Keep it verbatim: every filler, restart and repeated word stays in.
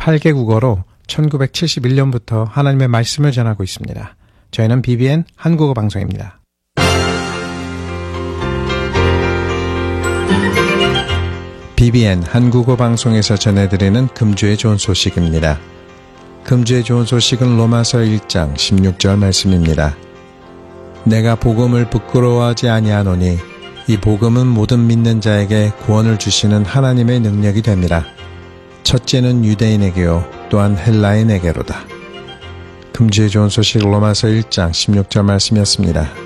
이십팔 개 국어로 천구백칠십일 년부터 하나님의 말씀을 전하고 있습니다. 저희는 비비엔 한국어 방송입니다. 비비엔 한국어 방송에서 전해드리는 금주의 좋은 소식입니다. 금주의 좋은 소식은 로마서 일 장 십육 절 말씀입니다. 내가 복음을 부끄러워하지 아니하노니 이 복음은 모든 믿는 자에게 구원을 주시는 하나님의 능력이 됩니다. 첫째는 유대인에게요 또한 헬라인에게로다. 금주의 좋은 소식 로마서 일 장 십육 절 말씀이었습니다.